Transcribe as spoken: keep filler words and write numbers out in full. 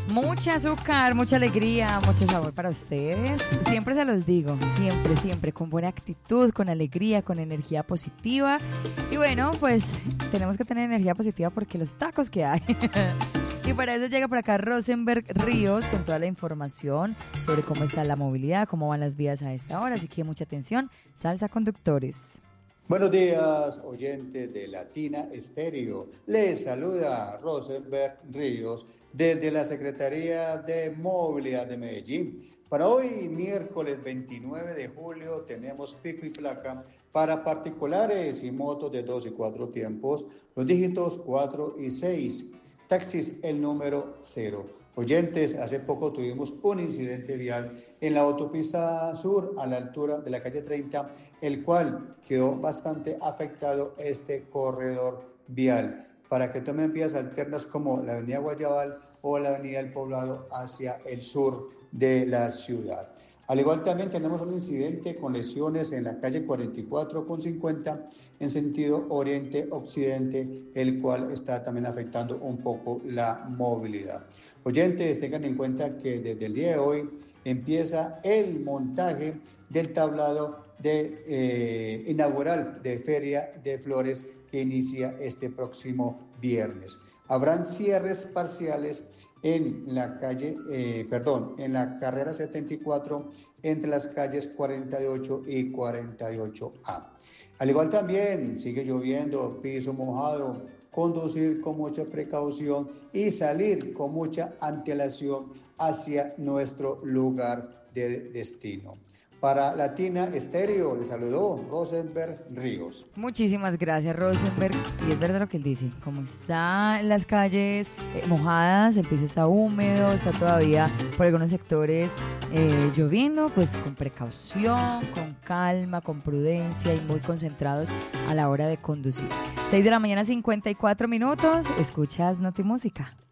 Mucha azúcar, mucha alegría, mucho sabor para ustedes. Siempre se los digo, siempre, siempre, con buena actitud, con alegría, con energía positiva. Y bueno, pues tenemos que tener energía positiva porque los tacos que hay. Y para eso llega por acá Rosenberg Ríos con toda la información sobre cómo está la movilidad, cómo van las vías a esta hora. Así que mucha atención, Salsa Conductores. Buenos días, oyentes de Latina Estéreo. Les saluda Rosenberg Ríos desde la Secretaría de Movilidad de Medellín. Para hoy, miércoles veintinueve de julio, tenemos pico y placa para particulares y motos de dos y cuatro tiempos, los dígitos cuatro y seis. Taxis, el número cero. Oyentes, hace poco tuvimos un incidente vial en la autopista sur a la altura de la calle treinta, el cual quedó bastante afectado este corredor vial, para que tomen vías alternas como la avenida Guayabal o la avenida El Poblado hacia el sur de la ciudad. Al igual también tenemos un incidente con lesiones en la calle cuarenta y cuatro con cincuenta en sentido oriente-occidente, el cual está también afectando un poco la movilidad. Oyentes, tengan en cuenta que desde el día de hoy empieza el montaje del tablado de, eh, inaugural de Feria de Flores que inicia este próximo viernes. Habrán cierres parciales en la calle, eh, perdón, en la carrera setenta y cuatro entre las calles cuarenta y ocho y cuarenta y ocho A. Al igual también sigue lloviendo, piso mojado, conducir con mucha precaución y salir con mucha antelación hacia nuestro lugar de destino. Para Latina Estéreo, le saludó Rosenberg Ríos. Muchísimas gracias, Rosenberg. Y es verdad lo que él dice, como están las calles eh, mojadas, el piso está húmedo, está todavía por algunos sectores eh, lloviendo, pues con precaución, con calma, con prudencia y muy concentrados a la hora de conducir. seis de la mañana, cincuenta y cuatro minutos, escuchas Notimúsica.